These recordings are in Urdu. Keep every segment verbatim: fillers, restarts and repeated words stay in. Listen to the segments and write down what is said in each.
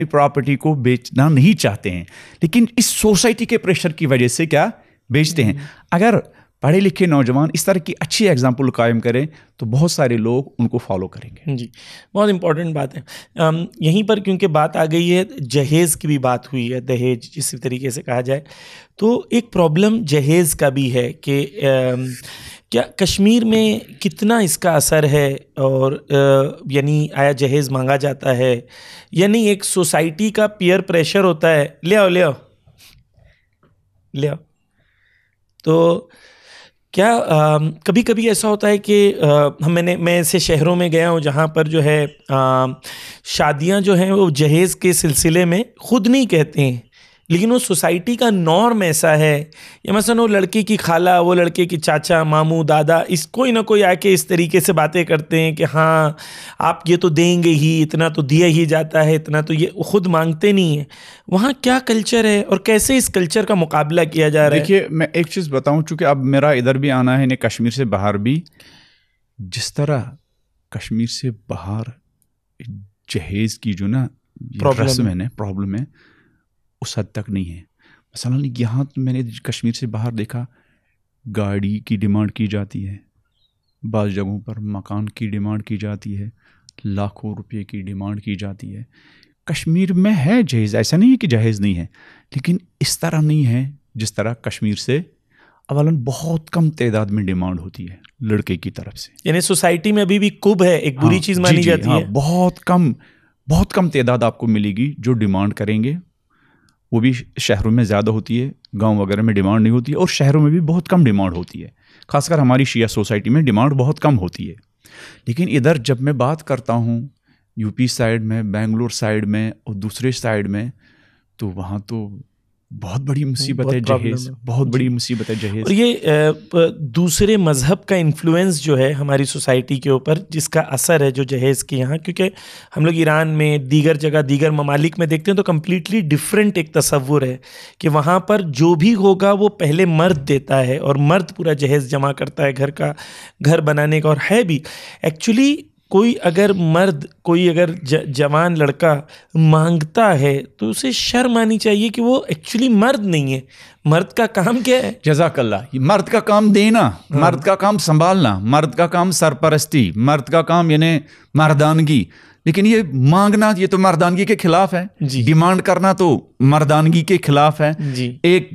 پراپرٹی کو بیچنا نہیں چاہتے ہیں، لیکن اس سوسائٹی کے پریشر کی وجہ سے کیا بیچتے ہیں. اگر پڑھے لکھے نوجوان اس طرح کی اچھی ایگزامپل قائم کریں تو بہت سارے لوگ ان کو فالو کریں گے. جی بہت امپورٹنٹ بات ہے. یہیں پر کیونکہ بات آ گئی ہے، جہیز کی بھی بات ہوئی ہے، دہیج جس طریقے سے کہا جائے، تو ایک پرابلم جہیز کا بھی ہے کہ کیا کشمیر میں کتنا اس کا اثر ہے، اور یعنی آیا جہیز مانگا جاتا ہے یا نہیں. ایک سوسائٹی کا پیئر پریشر ہوتا ہے، لے آؤ لے آؤ لے آؤ. تو کیا کبھی کبھی ایسا ہوتا ہے کہ ہم میں نے میں ایسے شہروں میں گیا ہوں جہاں پر جو ہے شادیاں جو ہیں وہ جہیز کے سلسلے میں خود نہیں کہتے ہیں، لیکن وہ سوسائٹی کا نارم ایسا ہے، یا مثلا وہ لڑکے کی خالہ، وہ لڑکے کی چاچا، ماموں، دادا، اس کوئی نہ کوئی آ کے اس طریقے سے باتیں کرتے ہیں کہ ہاں آپ یہ تو دیں گے ہی، اتنا تو دیا ہی جاتا ہے، اتنا تو یہ خود مانگتے نہیں ہیں. وہاں کیا کلچر ہے اور کیسے اس کلچر کا مقابلہ کیا جا رہا ہے؟ دیکھیے میں ایک چیز بتاؤں، چونکہ اب میرا ادھر بھی آنا ہے، کشمیر سے باہر بھی، جس طرح کشمیر سے باہر جہیز کی جو نا رسم ہے نا پرابلم ہے، اس حد تک نہیں ہے. مثلا یہاں میں نے کشمیر سے باہر دیکھا گاڑی کی ڈیمانڈ کی جاتی ہے، بعض جگہوں پر مکان کی ڈیمانڈ کی جاتی ہے، لاکھوں روپے کی ڈیمانڈ کی جاتی ہے. کشمیر میں ہے جہیز، ایسا نہیں ہے کہ جہیز نہیں ہے، لیکن اس طرح نہیں ہے جس طرح کشمیر سے اولاً بہت کم تعداد میں ڈیمانڈ ہوتی ہے لڑکے کی طرف سے. یعنی سوسائٹی میں ابھی بھی کب ہے، ایک بری چیز مانی جاتی ہے. بہت کم بہت کم تعداد آپ کو ملے گی جو ڈیمانڈ کریں گے. وہ بھی شہروں میں زیادہ ہوتی ہے، گاؤں وغیرہ میں ڈیمانڈ نہیں ہوتی ہے، اور شہروں میں بھی بہت کم ڈیمانڈ ہوتی ہے. خاص کر ہماری شیعہ سوسائٹی میں ڈیمانڈ بہت کم ہوتی ہے. لیکن ادھر جب میں بات کرتا ہوں یو پی سائڈ میں، بنگلور سائڈ میں اور دوسرے سائڈ میں، تو وہاں تو بہت بڑی مصیبت ہے جہیز، بہت بڑی مصیبت ہے جہیز. اور یہ دوسرے مذہب کا انفلوئنس جو ہے ہماری سوسائٹی کے اوپر، جس کا اثر ہے جو جہیز کے یہاں، کیونکہ ہم لوگ ایران میں، دیگر جگہ، دیگر ممالک میں دیکھتے ہیں تو کمپلیٹلی ڈفرینٹ ایک تصور ہے کہ وہاں پر جو بھی ہوگا وہ پہلے مرد دیتا ہے، اور مرد پورا جہیز جمع کرتا ہے گھر کا، گھر بنانے کا. اور ہے بھی ایکچولی کوئی اگر مرد، کوئی اگر جوان لڑکا مانگتا ہے تو اسے شرم آنی چاہیے کہ وہ ایکچولی مرد نہیں ہے. مرد کا کام کیا ہے؟ جزاک اللہ. مرد کا کام دینا، مرد کا کام سنبھالنا، مرد کا کام سرپرستی، مرد کا کام یعنی مردانگی. لیکن یہ مانگنا، یہ تو مردانگی کے خلاف ہے. ڈیمانڈ کرنا تو مردانگی کے خلاف ہے. ایک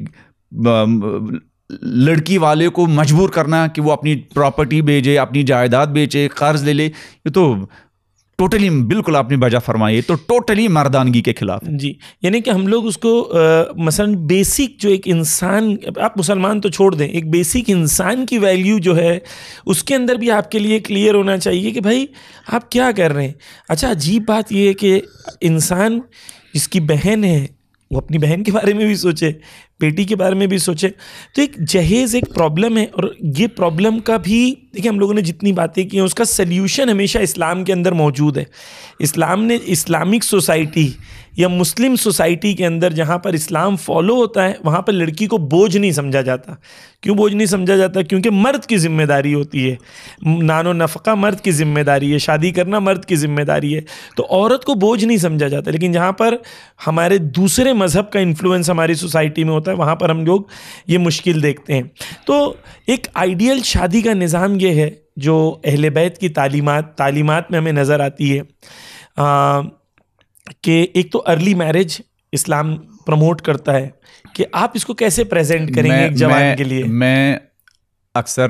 لڑکی والے کو مجبور کرنا کہ وہ اپنی پراپرٹی بیچے، اپنی جائیداد بیچے، قرض لے لے، یہ تو ٹوٹلی بالکل آپ نے بجا فرمائی، تو ٹوٹلی مردانگی کے خلاف. جی یعنی کہ ہم لوگ اس کو مثلا بیسک جو ایک انسان، آپ مسلمان تو چھوڑ دیں، ایک بیسک انسان کی ویلیو جو ہے اس کے اندر بھی آپ کے لیے کلیئر ہونا چاہیے کہ بھائی آپ کیا کر رہے ہیں. اچھا عجیب بات یہ ہے کہ انسان جس کی بہن ہے وہ اپنی بہن کے بارے میں بھی سوچے، بیٹی کے بارے میں بھی سوچے. تو ایک جہیز ایک پرابلم ہے، اور یہ پرابلم کا بھی دیکھیں ہم لوگوں نے جتنی باتیں کی ہیں اس کا سلیوشن ہمیشہ اسلام کے اندر موجود ہے. اسلام نے اسلامک سوسائٹی یا مسلم سوسائٹی کے اندر جہاں پر اسلام فالو ہوتا ہے وہاں پر لڑکی کو بوجھ نہیں سمجھا جاتا. کیوں بوجھ نہیں سمجھا جاتا؟ کیونکہ مرد کی ذمہ داری ہوتی ہے، نان و نفقہ مرد کی ذمہ داری ہے، شادی کرنا مرد کی ذمہ داری ہے، تو عورت کو بوجھ نہیں سمجھا جاتا. لیکن جہاں پر ہمارے دوسرے مذہب کا انفلوئنس ہماری سوسائٹی میں ہوتا ہے وہاں پر ہم لوگ یہ مشکل دیکھتے ہیں. تو ایک آئیڈیل شادی کا نظام یہ ہے جو اہل بیت کی تعلیمات تعلیمات میں ہمیں نظر آتی ہے آ, کہ ایک تو ارلی میرج اسلام پروموٹ کرتا ہے، کہ آپ اس کو کیسے پریزنٹ کریں گے ایک جوان کے لیے؟ میں اکثر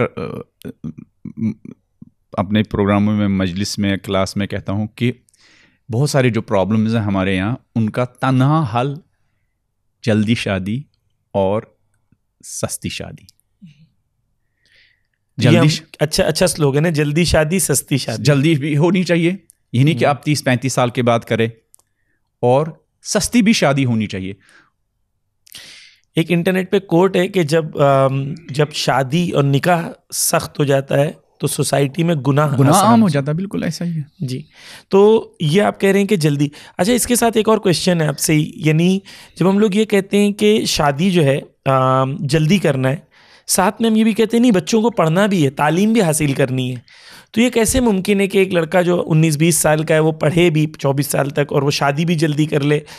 اپنے پروگراموں میں، مجلس میں، کلاس میں کہتا ہوں کہ بہت ساری جو پرابلمز ہیں ہمارے یہاں، ان کا تنہا حل جلدی شادی اور سستی شادی. جلدی ش... اچھا اچھا سلوگن ہے، جلدی شادی سستی شادی. جلدی بھی ہونی چاہیے، یہ نہیں کہ آپ تیس پینتیس سال کے بعد کریں، اور سستی بھی شادی ہونی چاہیے. ایک انٹرنیٹ پہ کوٹ ہے کہ جب جب شادی اور نکاح سخت ہو جاتا ہے تو سوسائٹی میں گناہ گناہ عام ہو جاتا ہے. بالکل ایسا ہی ہے جی. تو یہ آپ کہہ رہے ہیں کہ جلدی. اچھا اس کے ساتھ ایک اور کویشچن ہے آپ سے، یعنی جب ہم لوگ یہ کہتے ہیں کہ شادی جو ہے جلدی کرنا ہے، ساتھ میں ہم یہ بھی کہتے ہیں نہیں بچوں کو پڑھنا بھی ہے، تعلیم بھی حاصل کرنی ہے، تو یہ کیسے ممکن ہے کہ ایک لڑکا جو انیس بیس سال کا ہے وہ پڑھے بھی چوبیس سال تک اور وہ شادی بھی جلدی کر لے